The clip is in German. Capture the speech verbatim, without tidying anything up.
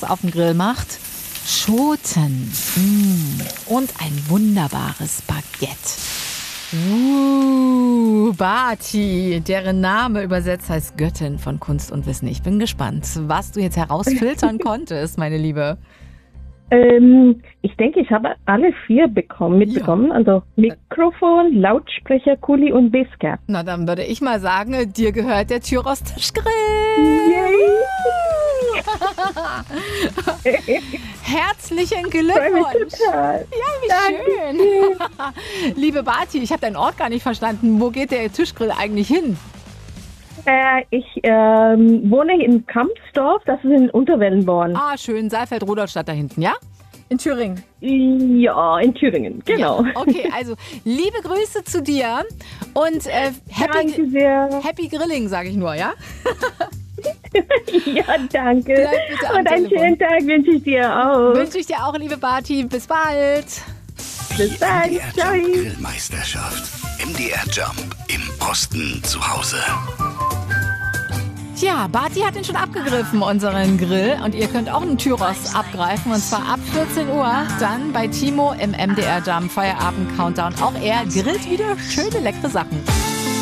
auf dem Grill macht? Schoten. Mm. Und ein wunderbares Baguette. Uh, Bati, deren Name übersetzt heißt Göttin von Kunst und Wissen. Ich bin gespannt, was du jetzt herausfiltern konntest, meine Liebe. Ähm, ich denke, ich habe alle vier bekommen, mitbekommen. Ja. Also Mikrofon, Lautsprecher, Kuli und Basecap. Na, dann würde ich mal sagen, dir gehört der Tyros Tischgrill. Yay! Herzlichen Glückwunsch. Ja, wie Danke. schön. Liebe Bati, ich habe deinen Ort gar nicht verstanden. Wo geht der Tischgrill eigentlich hin? Äh, ich ähm, wohne in Kampsdorf, das ist in Unterwellenborn. Ah, schön, Saalfeld-Rudolstadt da hinten, ja? In Thüringen. Ja, in Thüringen, genau. Ja, okay, also liebe Grüße zu dir und äh, happy, danke sehr. Happy Grilling, sage ich nur, ja? Ja, danke. Bleib bitte am und einen Telefon. schönen Tag wünsche ich dir auch. Wünsche ich dir auch, liebe Bati. Bis bald. Bis dann. M D R Ciao. Jump Grillmeisterschaft. M D R Jump im Osten zu Hause. Tja, Bati hat ihn schon abgegriffen, unseren Grill. Und ihr könnt auch einen Tyros abgreifen. Und zwar ab vierzehn Uhr. Dann bei Timo im M D R Jump Feierabend Countdown. Auch er grillt wieder schöne, leckere Sachen.